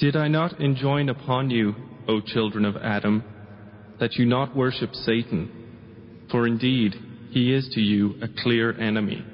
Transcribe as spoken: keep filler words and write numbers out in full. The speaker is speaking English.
Did I not enjoin upon you, O children of Adam, that you not worship Satan, for indeed he is to you a clear enemy.